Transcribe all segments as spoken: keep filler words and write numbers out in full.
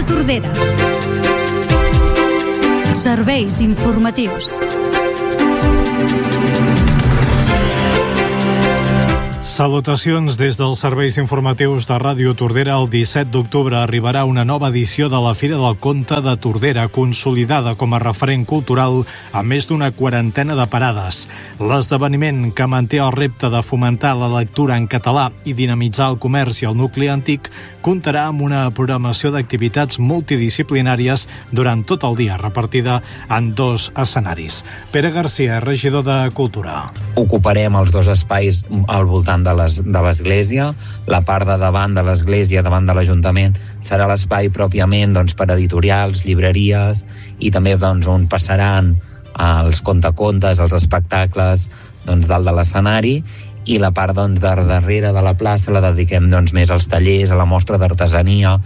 Tordera. Serveis informatius. Salutacions des dels serveis informatius de Ràdio Tordera. El disset d'octubre arribarà una nova edició de la Fira del Conte de Tordera, consolidada com a referent cultural amb més d'una quarantena de parades. L'esdeveniment, que manté el repte de fomentar la lectura en català i dinamitzar el comerç i el nucli antic, comptarà amb una programació d'activitats multidisciplinàries durant tot el dia, repartida en dos escenaris. Pere Garcia, regidor de Cultura. Ocuparem els dos espais al voltant de les, de l'església. La part de davant de l'església, davant de l'Ajuntament, serà l'espai pròpiament doncs, per editorials, llibreries, i també doncs, on passaran els contacontes, els espectacles doncs, dalt de l'escenari, i la part doncs, de darrere de la plaça la dediquem doncs, més als tallers, a la mostra d'artesania.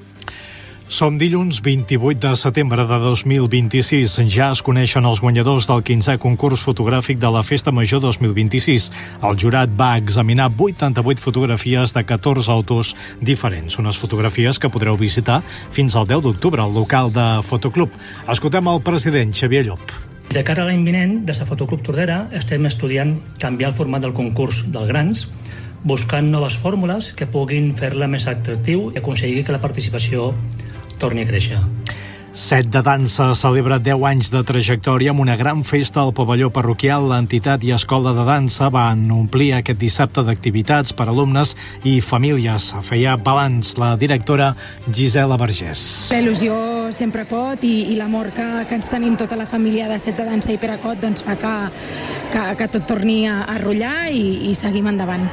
Som dilluns vint-i-vuit de setembre de dos mil vint-i-sis. Ja es coneixen els guanyadors del quinzè concurs fotogràfic de la Festa Major dos mil vint-i-sis. El jurat va examinar vuitanta-vuit fotografies de catorze autors diferents. Unes fotografies que podreu visitar fins al deu d'octubre al local de Fotoclub. Escoltem el president, Xavier Llop. De cara a l'any vinent, des de Fotoclub Tordera, estem estudiant canviar el format del concurs dels grans, buscant noves fórmules que puguin fer-la més atractiu i aconseguir que la participació torni a créixer. Set de Dansa celebra deu anys de trajectòria amb una gran festa al pavelló parroquial. L'entitat i escola de dansa van omplir aquest dissabte d'activitats per alumnes i famílies. Feia balanç la directora Gisela Vergés. La il·lusió sempre pot i, i l'amor que, que ens tenim tota la família de Set de Dansa i Peracot doncs fa que, que, que tot torni a, a rotllar i, i seguim endavant.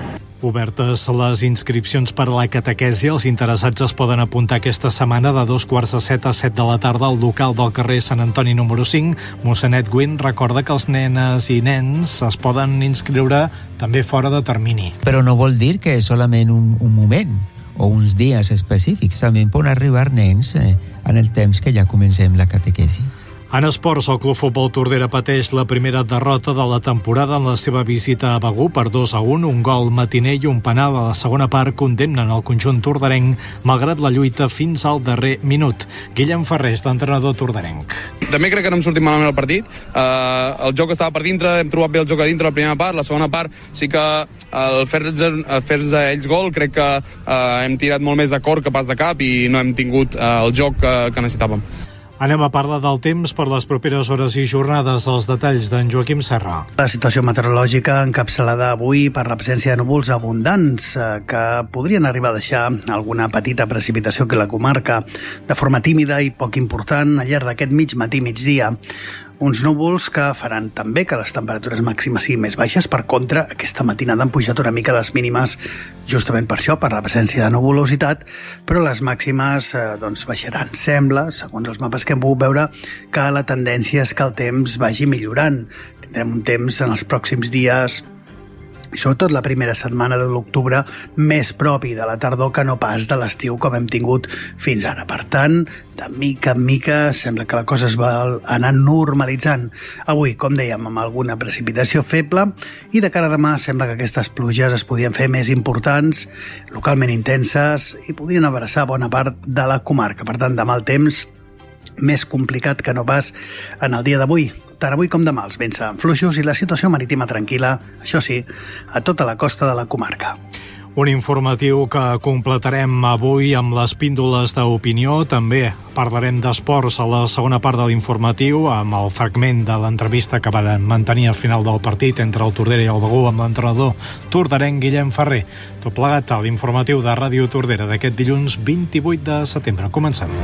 Obertes les inscripcions per a la catequesi. Els interessats es poden apuntar aquesta setmana de dos quarts de set a set de la tarda al local del carrer Sant Antoni número cinc. Mossèn Guin recorda que els nenes i nens es poden inscriure també fora de termini. Però no vol dir que és solament un, un moment o uns dies específics. També poden arribar nens eh, en el temps que ja comencem la catequesi. En esports, el Club Futbol Tordera pateix la primera derrota de la temporada en la seva visita a Begur per dos a un. Un gol matiner i un penal a la segona part condemnen el conjunt torderenc, malgrat la lluita fins al darrer minut. Guillem Ferrés, l'entrenador torderenc. També crec que no hem sortit malament el partit. Uh, el joc estava per dintre, hem trobat bé el joc a dintre la primera part. La segona part sí que el fer-nos fer a ells gol, crec que uh, hem tirat molt més de cor que pas de cap i no hem tingut uh, el joc que, que necessitàvem. Anem a parlar del temps per les properes hores i jornades. Els detalls d'en Joaquim Serra. La situació meteorològica encapçalada avui per la presència de núvols abundants que podrien arribar a deixar alguna petita precipitació que la comarca de forma tímida i poc important al llarg d'aquest mig matí migdia. Uns núvols que faran també que les temperatures màximes siguin més baixes. Per contra, aquesta matinada han pujat una mica les mínimes justament per això, per la presència de nuvolositat, però les màximes eh, doncs baixaran. Sembla, segons els mapes que hem pogut veure, que la tendència és que el temps vagi millorant. Tindrem un temps en els pròxims dies, sobretot la primera setmana de l'octubre, més propi de la tardor que no pas de l'estiu com hem tingut fins ara. Per tant, de mica en mica sembla que la cosa es va anar normalitzant. Avui, com dèiem, amb alguna precipitació feble, i de cara a demà sembla que aquestes pluges es podien fer més importants, localment intenses, i podien abraçar bona part de la comarca. Per tant, demà el temps més complicat que no pas en el dia d'avui. Tant avui com demà els vents seran fluixos i la situació marítima tranquil·la, això sí, a tota la costa de la comarca. Un informatiu que completarem avui amb les píndoles d'opinió. També parlarem d'esports a la segona part de l'informatiu amb el fragment de l'entrevista que van mantenir al final del partit entre el Tordera i el Begur amb l'entrenador torderenc Guillem Ferrer. Tot plegat a l'informatiu de Ràdio Tordera d'aquest dilluns vint-i-vuit de setembre. Comencem.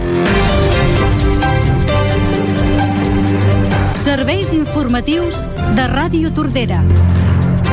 Serveis informatius de Ràdio Tordera.